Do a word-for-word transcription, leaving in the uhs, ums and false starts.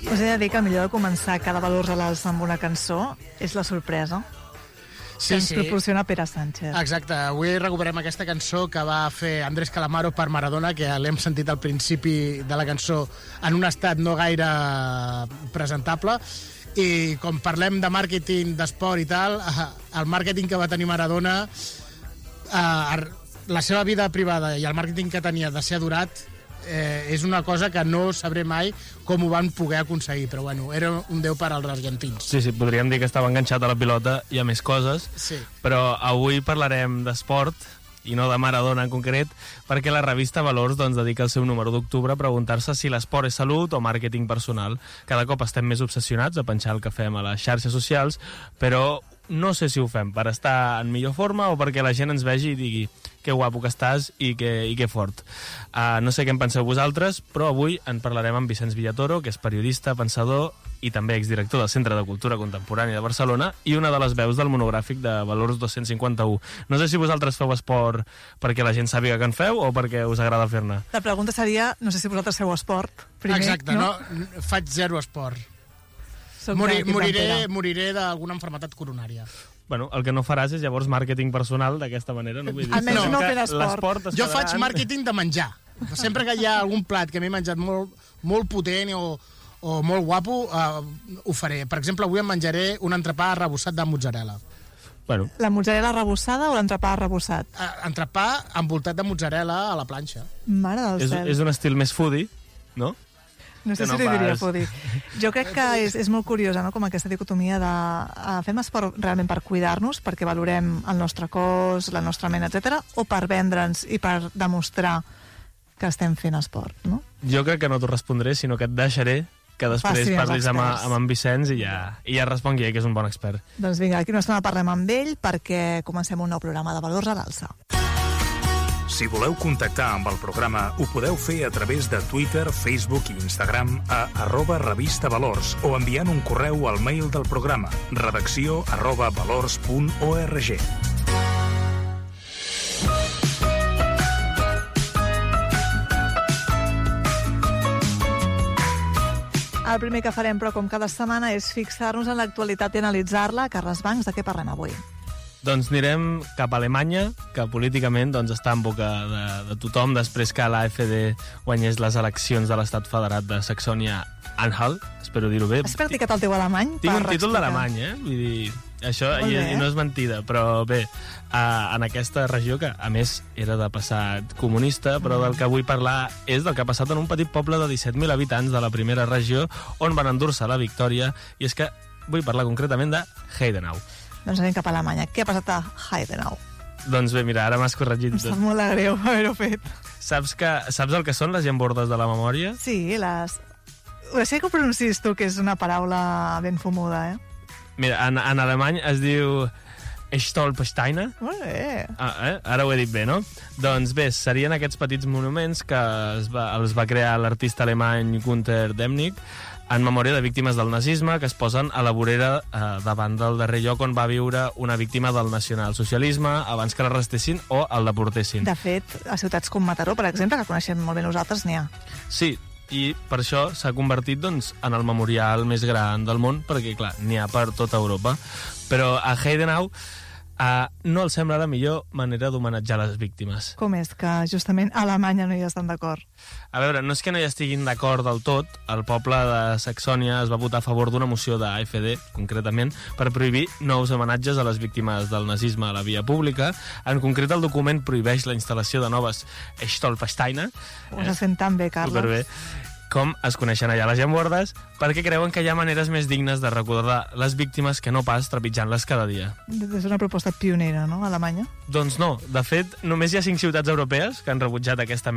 Us he de dir que el millor de començar cada Valors a l'Alça amb una cançó és la sorpresa Sí, que ens sí. proporciona Pere Sánchez. Exacte, avui recuperem aquesta cançó que va fer Andrés Calamaro per Maradona, que l'hem sentit al principi de la cançó en un estat no gaire presentable, i com parlem de màrqueting, d'esport i tal, el màrqueting que va tenir Maradona, la seva vida privada i el màrqueting que tenia de ser adorat, eh, és una cosa que no sabré mai com ho van poder aconseguir, però bueno, era un déu per als argentins. Sí, sí, podríem dir que estava enganxat a la pilota i a més coses, sí. Però avui parlarem d'esport, i no de Maradona en concret, perquè la revista Valors doncs, dedica el seu número d'octubre a preguntar-se si l'esport és salut o màrqueting personal. Cada cop estem més obsessionats a penjar el que fem a les xarxes socials, però no sé si ho fem per estar en millor forma o perquè la gent ens vegi i digui que guapo que estàs i que, i que fort. Uh, no sé què en penseu vosaltres, però avui en parlarem amb Vicenç Villatoro, que és periodista, pensador i també exdirector del Centre de Cultura Contemporània de Barcelona i una de les veus del monogràfic de Valors dos-cents cinquanta-u. No sé si vosaltres feu esport perquè la gent sàpiga que en feu o perquè us agrada fer-ne. La pregunta seria, no sé si vosaltres feu esport primer, Exacte, no? no? Faig zero esport. Soc Morir, d'aquí, moriré Pere. moriré d'alguna malaltia coronària. Bueno, el que no faràs és llavors màrqueting personal d'aquesta manera, no? Vull dir, Almenys no que fent esport. l'esport es Jo quedarà faig en- màrqueting de menjar. Sempre que hi ha algun plat que m'he menjat molt, molt potent o, o molt guapo, uh, ho faré. Per exemple, avui em menjaré un entrepà arrebossat de mozzarella. Bueno, La mozzarella arrebossada o l'entrepà arrebossat? Uh, entrepà envoltat de mozzarella a la planxa. Mare del és, cel. és un estil més foodie, no? No sé que si no li diria pas. foodie. Jo crec que és, és molt curiosa, no?, com aquesta dicotomia de uh, fem esport realment per cuidar-nos, perquè valorem el nostre cos, la nostra ment, etcètera, o per vendre'ns i per demostrar que estem fent esport, no? Jo crec que no t'ho respondré, sinó que et deixaré que després Faci els parlis amb, experts. amb en Vicenç i ja, i ja respongui ell, que és un bon expert. Doncs vinga, aquí una estona parlem amb ell perquè comencem un nou programa de Valors a l'Alça. Si voleu contactar amb el programa, ho podeu fer a través de Twitter, Facebook i Instagram a arroba revista Valors o enviant un correu al mail del programa redacció arroba valors punt org. El primer que farem, però, com cada setmana, és fixar-nos en l'actualitat i analitzar-la. Carles Bancs, de què parlem avui? Doncs anirem cap a Alemanya, que políticament doncs, està en boca de, de tothom, després que l'A F D guanyés les eleccions de l'estat federat de Saxònia-Anhalt, espero dir-ho bé. Has practicat el teu alemany? Tinc per un títol explicar? d'alemany, eh? Vull dir, això Molt i, bé. i no és mentida, però bé, uh, en aquesta regió, que a més era de passat comunista, però del que vull parlar és del que ha passat en un petit poble de disset mil habitants de la primera regió, on van endur-se la victòria, i és que vull parlar concretament de Heidenau. Doncs anem cap a Alemanya. Què ha passat a Heidenau? Doncs bé, mira, ara m'has corregit Em tot. sap molt de greu haver-ho fet. Saps, que, saps el que són les llambordes de la memòria? Sí, les... Ho sé que ho pronuncis tu, que és una paraula ben fumuda, eh? Mira, en, en alemany es diu Stolpersteine. Molt bé. Ah, eh? Ara ho he dit bé, no? Doncs bé, serien aquests petits monuments que es va, els va crear l'artista alemany Günter Demnig en memòria de víctimes del nazisme, que es posen a la vorera eh, davant del darrer lloc on va viure una víctima del nacionalsocialisme abans que l'arrestessin o el deportessin. De fet, a ciutats com Mataró, per exemple, que coneixem molt bé nosaltres, n'hi ha. Sí, i per això s'ha convertit doncs, en el memorial més gran del món, perquè, clar, n'hi ha per tota Europa. Però a Heidenau uh, no els sembla la millor manera d'homenatjar les víctimes. Com és que justament a Alemanya no hi estan d'acord? A veure, no és que no hi estiguin d'acord del tot. El poble de Saxònia es va votar a favor d'una moció de A F D, concretament, per prohibir nous homenatges a les víctimes del nazisme a la via pública. En concret, el document prohibeix la instal·lació de noves Stolpersteine. Ho estàs fent tan bé, Carles. Superbé. Com es coneixen allà les llambordes, perquè creuen que hi ha maneres més dignes de recordar les víctimes que no pas trepitjant-les cada dia. És una proposta pionera, no?, a Alemanya. Doncs no, de fet, només hi ha cinc ciutats europees que han rebutjat aquesta